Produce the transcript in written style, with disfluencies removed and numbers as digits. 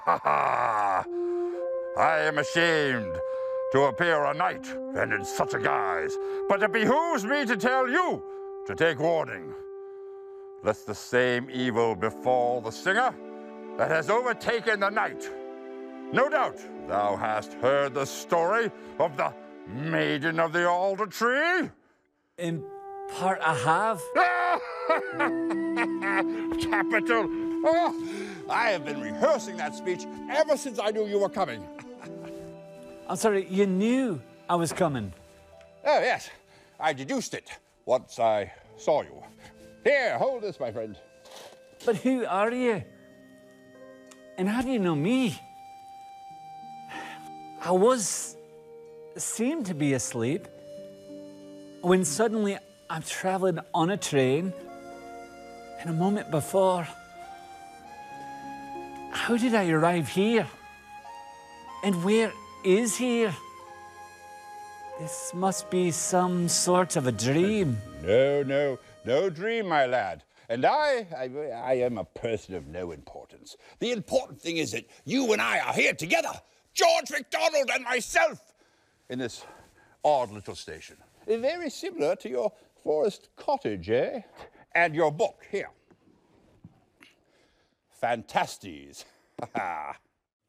Ha ha! I am ashamed to appear a knight and in such a guise, but it behooves me to tell you to take warning, lest the same evil befall the singer that has overtaken the knight. No doubt thou hast heard the story of the Maiden of the Alder Tree? In part I have. Capital! Oh, I have been rehearsing that speech ever since I knew you were coming. I'm sorry, you knew I was coming. Oh, yes. I deduced it once I saw you. Here, hold this, my friend. But who are you? And how do you know me? I seemed to be asleep when suddenly I'm traveling on a train, and a moment before, how did I arrive here? And where is here? This must be some sort of a dream. No dream, my lad. And I am a person of no importance. The important thing is that you and I are here together, George MacDonald and myself, in this odd little station. Very similar to your forest cottage, eh? And your book, here. Fantastes. Ha ha.